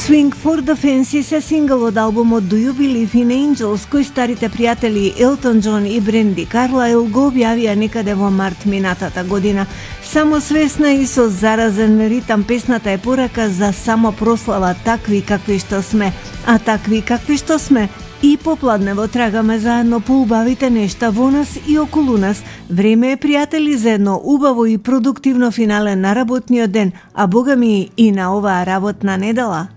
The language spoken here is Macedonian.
Swing for the Fences е сингл од албумот Do You Believe in Angels, кој старите пријатели Елтон Џон и Бренди Карлайл го објавија некаде во март минатата година. Самосвесна и со заразен ритам, песната е порака за самопрослава такви какви што сме. А такви какви што сме, и попладнево трагаме заедно по убавите нешта во нас и околу нас. Време е, пријатели, за едно убаво и продуктивно финале на работниот ден, а бога ми и на оваа работна недела.